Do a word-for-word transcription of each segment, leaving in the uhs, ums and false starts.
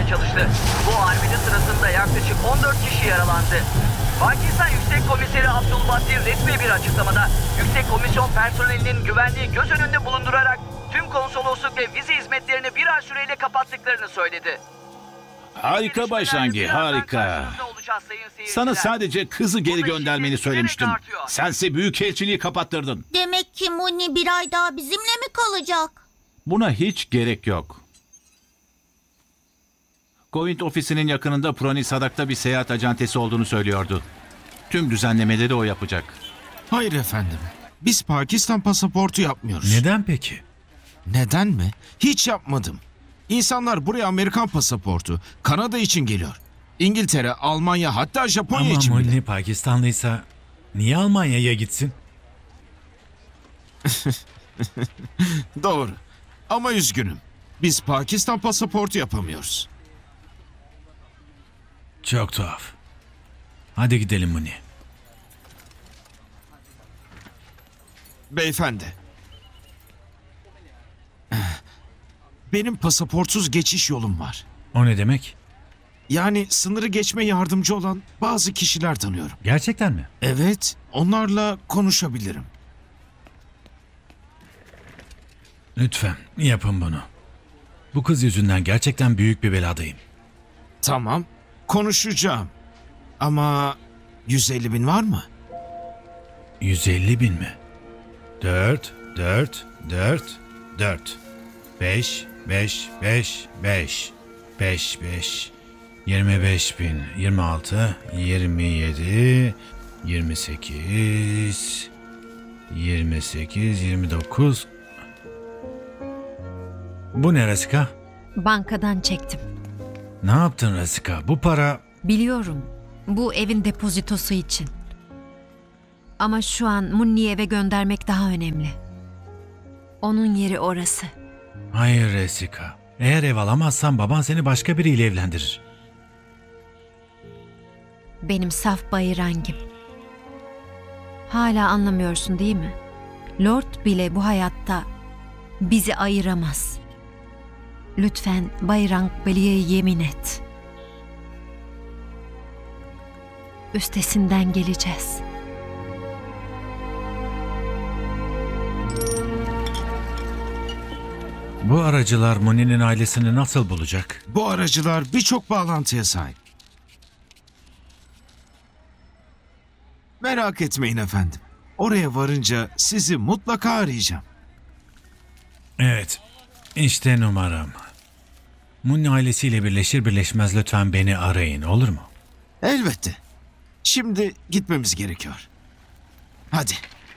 çalıştı. Bu arbede sırasında yaklaşık on dört kişi yaralandı. Pakistan Yüksek Komiseri Abdülbasit resmi bir açıklamada Yüksek Komisyon personelinin güvenliği göz önünde bulundurarak tüm konsolosluk ve vize hizmetlerini bir ay süreyle kapattıklarını söyledi. Harika Başlangi, harika. Sana sadece kızı geri göndermeni söylemiştim. Sense büyükelçiliği kapattırdın. Demek ki Munni bir ay daha bizimle mi kalacak? Buna hiç gerek yok. Govint ofisinin yakınında Purani Sadak'ta bir seyahat acentesi olduğunu söylüyordu. Tüm düzenlemeleri o yapacak. Hayır efendim. Biz Pakistan pasaportu yapmıyoruz. Neden peki? Neden mi? Hiç yapmadım. İnsanlar buraya Amerikan pasaportu, Kanada için geliyor. İngiltere, Almanya, hatta Japonya Ama için bile. Munni Pakistanlıysa niye Almanya'ya gitsin? Doğru. Ama üzgünüm. Biz Pakistan pasaportu yapamıyoruz. Çok tuhaf. Hadi gidelim Munni. Beyefendi. Benim pasaportsuz geçiş yolum var. O ne demek? Yani sınırı geçme yardımcı olan bazı kişiler tanıyorum. Gerçekten mi? Evet, onlarla konuşabilirim. Lütfen yapın bunu. Bu kız yüzünden gerçekten büyük bir beladayım. Tamam, konuşacağım. Ama yüz elli bin var mı? yüz elli bin mi? Dört, dört, dört, dört. Beş, beş, beş, beş. Beş, beş. Yirmi beş bin. Yirmi altı, yirmi yedi, yirmi sekiz, yirmi sekiz, yirmi dokuz. Bu ne Rasika? Bankadan çektim. Ne yaptın Rasika? Bu para... Biliyorum. Bu evin depozitosu için. Ama şu an Munni'yi eve göndermek daha önemli. Onun yeri orası. Hayır Rasika. Eğer ev alamazsan baban seni başka biriyle evlendirir. Benim saf bayırangim. Hala anlamıyorsun değil mi? Lord bile bu hayatta bizi ayıramaz. Lütfen Bayrang Beli'ye yemin et. Üstesinden geleceğiz. Bu aracılar Munni'nin ailesini nasıl bulacak? Bu aracılar birçok bağlantıya sahip. Merak etmeyin efendim. Oraya varınca sizi mutlaka arayacağım. Evet, işte numaram. Munni ailesiyle birleşir birleşmez lütfen beni arayın, olur mu? Elbette. Şimdi gitmemiz gerekiyor. Hadi.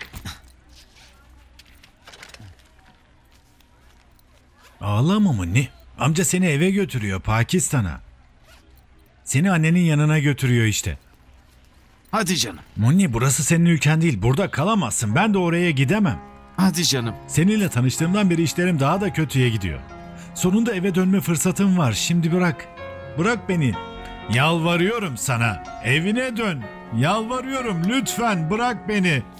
Ağlama Munni. Amca seni eve götürüyor, Pakistan'a. Seni annenin yanına götürüyor işte. Hadi canım. Munni burası senin ülken değil, burada kalamazsın. Ben de oraya gidemem. Hadi canım. Seninle tanıştığımdan beri işlerim daha da kötüye gidiyor. Sonunda eve dönme fırsatım var. Şimdi bırak. Bırak beni. Yalvarıyorum sana. Evine dön. Yalvarıyorum lütfen bırak beni.